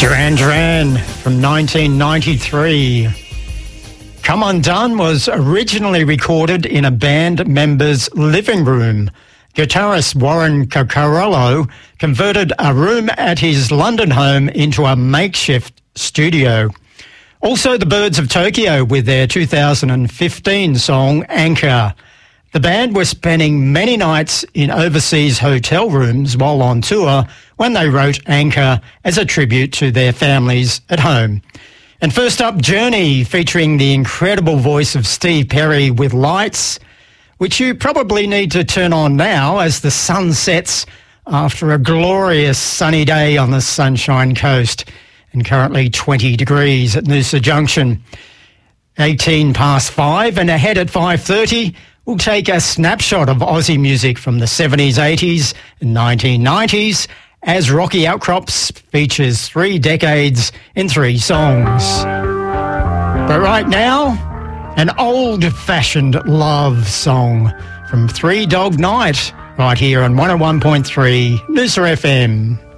Duran Duran from 1993. Come Undone was originally recorded in a band member's living room. Guitarist Warren Coccarello converted a room at his London home into a makeshift studio. Also the Birds of Tokyo with their 2015 song Anchor. The band were spending many nights in overseas hotel rooms while on tour when they wrote Anchor as a tribute to their families at home. And first up, Journey, featuring the incredible voice of Steve Perry with Lights, which you probably need to turn on now as the sun sets after a glorious sunny day on the Sunshine Coast, and currently 20 degrees at Noosa Junction. 18 past 5, and ahead at 5:30, we'll take a snapshot of Aussie music from the 70s, 80s and 1990s as Rocky Outcrops features 3 decades in 3 songs. But right now, an old-fashioned love song from Three Dog Night right here on 101.3 Noosa FM.